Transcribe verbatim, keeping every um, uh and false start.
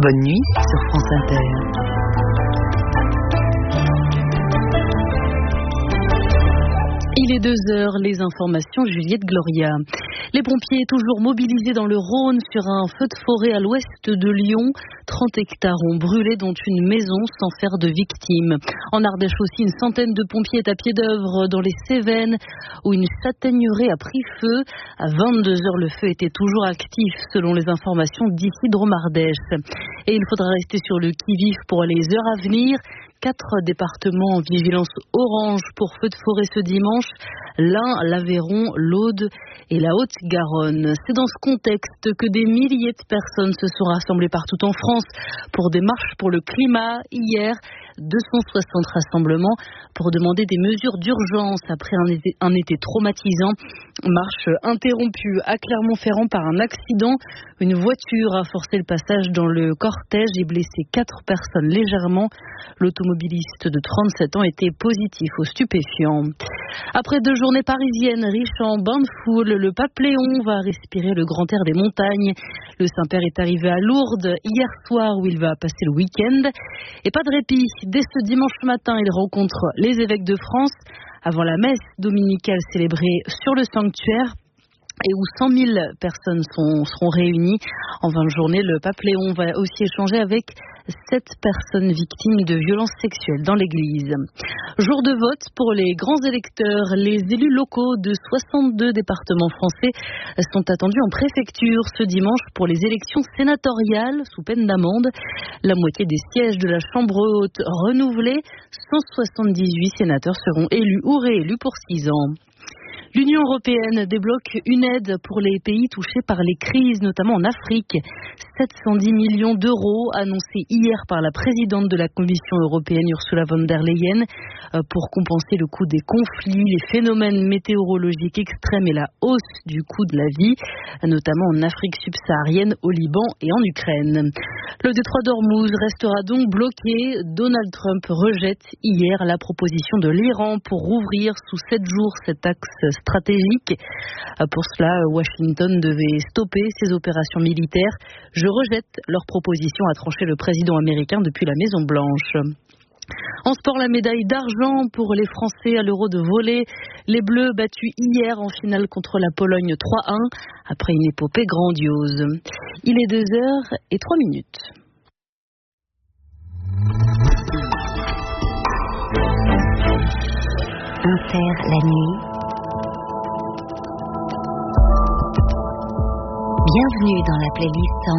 Bonne nuit sur France Inter. Il est deux heures, les informations, Juliette Gloria. Les pompiers toujours mobilisés dans le Rhône sur un feu de forêt à l'ouest de Lyon. trente hectares ont brûlé, dont une maison sans faire de victimes. En Ardèche aussi, une centaine de pompiers est à pied d'œuvre dans les Cévennes, où une châtaigneraie a pris feu. À vingt-deux heures, le feu était toujours actif, selon les informations d'ici Drôme-Ardèche. Et il faudra rester sur le qui-vive pour les heures à venir. Quatre départements en vigilance orange pour feu de forêt ce dimanche, l'Ain, l'Aveyron, l'Aude et la Haute-Garonne. C'est dans ce contexte que des milliers de personnes se sont rassemblées partout en France pour des marches pour le climat. Hier, deux cent soixante rassemblements pour demander des mesures d'urgence après un été, un été traumatisant. Marche interrompue à Clermont-Ferrand par un accident. Une voiture a forcé le passage dans le cortège et blessé quatre personnes légèrement. L'automobiliste de trente-sept ans était positif aux stupéfiants. Après deux journées parisiennes riches en bains de foule, le pape Léon va respirer le grand air des montagnes. Le Saint-Père est arrivé à Lourdes hier soir où il va passer le week-end. Et pas de répit, dès ce dimanche matin, il rencontre les évêques de France avant la messe dominicale célébrée sur le sanctuaire, et où cent mille personnes sont, seront réunies en fin de journée. Le pape Léon va aussi échanger avec sept personnes victimes de violences sexuelles dans l'église. Jour de vote pour les grands électeurs. Les élus locaux de soixante-deux départements français sont attendus en préfecture ce dimanche pour les élections sénatoriales sous peine d'amende. La moitié des sièges de la Chambre haute renouvelés, cent soixante-dix-huit sénateurs seront élus ou réélus pour six ans. L'Union européenne débloque une aide pour les pays touchés par les crises, notamment en Afrique. sept cent dix millions d'euros annoncés hier par la présidente de la Commission européenne, Ursula von der Leyen, pour compenser le coût des conflits, les phénomènes météorologiques extrêmes et la hausse du coût de la vie, notamment en Afrique subsaharienne, au Liban et en Ukraine. Le détroit d'Ormuz restera donc bloqué. Donald Trump rejette hier la proposition de l'Iran pour rouvrir sous sept jours cet axe stratégique. Pour cela, Washington devait stopper ses opérations militaires. Je rejette leur proposition, a tranché le président américain depuis la Maison-Blanche. En sport, la médaille d'argent pour les Français à l'Euro de volley. Les Bleus battus hier en finale contre la Pologne trois un après une épopée grandiose. Il est deux heures et trois minutes. Inter la nuit. Bienvenue dans la playlist